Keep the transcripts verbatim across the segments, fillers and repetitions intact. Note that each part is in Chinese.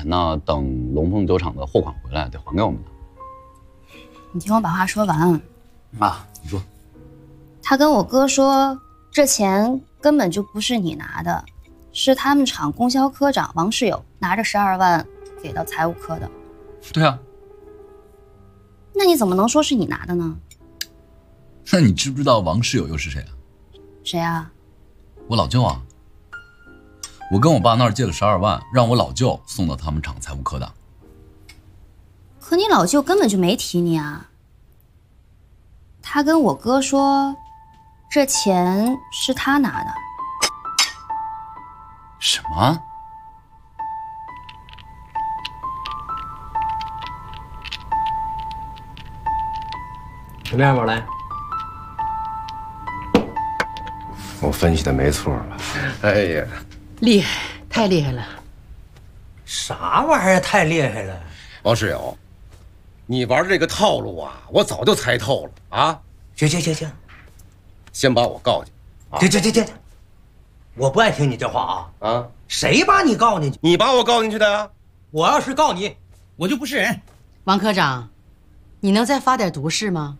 钱呢，等龙凤酒厂的货款回来得还给我们的。 你听我把话说完。 啊，你说。 他跟我哥说，这钱根本就不是你拿的，是他们厂供销科长王世友拿着十二万给到财务科的。 对啊。 那你怎么能说是你拿的呢？ 那你知不知道王世友又是谁啊？ 谁啊？ 我老舅啊。我跟我爸那儿借了十二万，让我老舅送到他们厂财务科的。 可你老舅根本就没提你啊。他跟我哥说，这钱是他拿的。 什么？ 怎么样，宝来？ 我分析的没错吧？哎呀， 厉害，太厉害了！ 啥玩意儿太厉害了？ 王世友，你玩这个套路啊，我早就猜透了啊！ 行行行行， 先把我告进去。 行行行行，我不爱听你这话啊！啊，谁把你告进去？ 你把我告进去的呀？ 我要是告你，我就不是人。 王科长，你能再发点毒誓吗？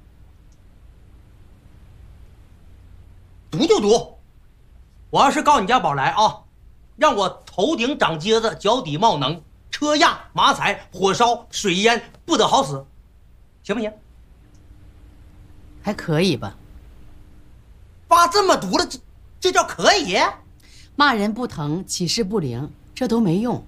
毒就毒，我要是告你家宝来啊，让我头顶长疖子，脚底冒脓，车压马踩，火烧水淹，不得好死，行不行？ 还可以吧。 发这么毒了，这这叫可以？ 骂人不疼，起誓不灵，这都没用。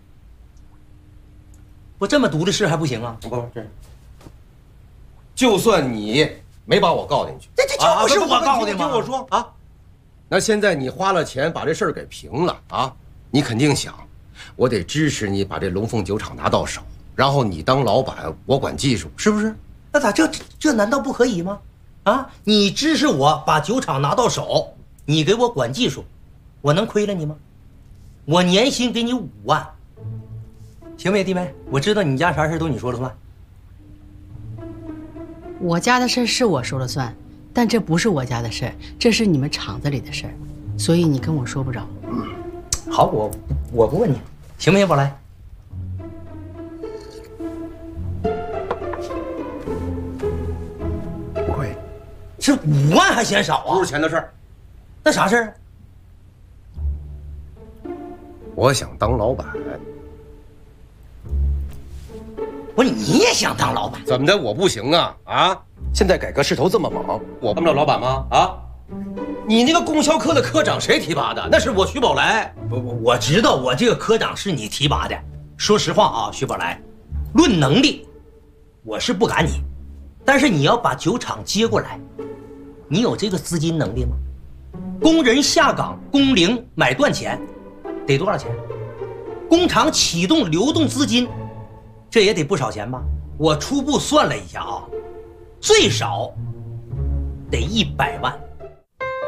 不这么毒的事还不行啊？ 不不，这就算你没把我告进去， 这这就不是我告的吗？ 听我说啊。那现在你花了钱把这事儿给平了啊，你肯定想，我得支持你把这龙凤酒厂拿到手，然后你当老板，我管技术，是不是？ 那咋这这难道不可以吗？啊，你支持我把酒厂拿到手，你给我管技术，我能亏了你吗？我年薪给你五万，行不行，弟妹？我知道你家啥事都你说了算。 我家的事是我说了算。但这不是我家的事儿，这是你们厂子里的事儿，所以你跟我说不着。 嗯，好，我我不问你，行不行，宝来？ 不会， 这五万还嫌少啊？ 不是钱的事儿， 那啥事儿？ 我想当老板。 我说你也想当老板？ 怎么的？我不行啊啊！现在改革势头这么猛，我当不了老板吗？啊！你那个供销科的科长谁提拔的？那是我徐宝来。 我我我知道，我这个科长是你提拔的。说实话啊，徐宝来，论能力，我是不赶你，但是你要把酒厂接过来，你有这个资金能力吗？工人下岗，工龄买断钱，得多少钱？工厂启动流动资金，这也得不少钱吧？我初步算了一下啊。最少得一百万，